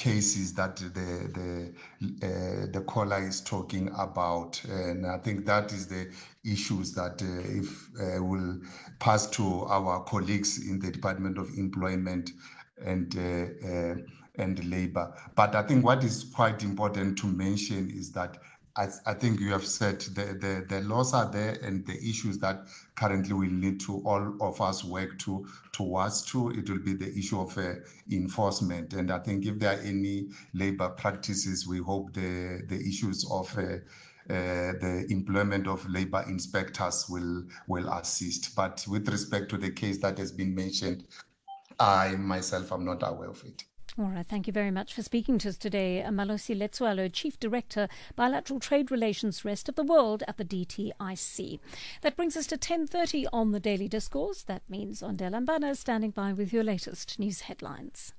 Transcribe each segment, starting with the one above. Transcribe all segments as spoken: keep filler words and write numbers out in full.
cases that the the uh, the caller is talking about, and I think that is the issues that uh, if uh, will pass to our colleagues in the Department of Employment and uh, uh, and Labor. But I think what is quite important to mention is that I, I think you have said the, the, the laws are there, and the issues that currently we need to all of us work to towards to, it will be the issue of uh, enforcement. And I think if there are any labor practices, we hope the, the issues of uh, Uh, the employment of labor inspectors will will assist. But with respect to the case that has been mentioned, I myself am not aware of it. All right, thank you very much for speaking to us today. Malosi Letsoalo, Chief Director, Bilateral Trade Relations Rest of the World at the D T I C. That brings us to ten thirty on the Daily Discourse. That means Ondela Mbana is standing by with your latest news headlines.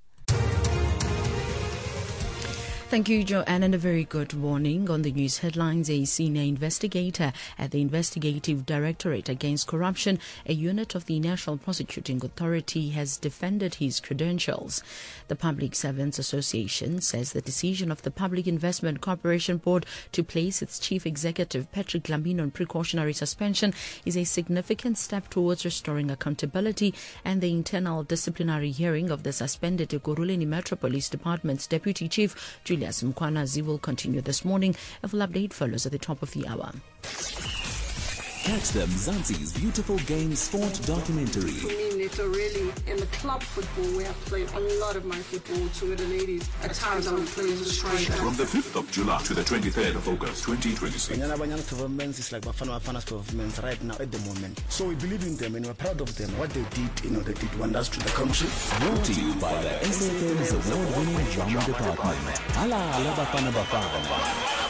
Thank you, Joanne, and a very good morning. On the news headlines, a senior investigator at the Investigative Directorate Against Corruption, a unit of the National Prosecuting Authority, has defended his credentials. The Public Servants Association says the decision of the Public Investment Corporation Board to place its chief executive, Patrick Dlamini, on precautionary suspension is a significant step towards restoring accountability, and the internal disciplinary hearing of the suspended Ekurhuleni Metropolis Department's Deputy Chief, Julius Mkwanazi, will continue this morning. A full update follows at the top of the hour. Catch them Mzansi's beautiful game sport documentary. For me, Neto, really, in the club football, we have played a lot of my football to the ladies. At times, I would play as a striker. From the fifth of July to the twenty-third of August, twenty twenty-six. Banyana Banyana performance is like Bafana Bafana's performance right now at the moment. So we believe in them and we're proud of them. What they did, you know, they did wonders to the country. Brought to you by the S A F's award-winning drama department. Ala Ala Bafana Bafana.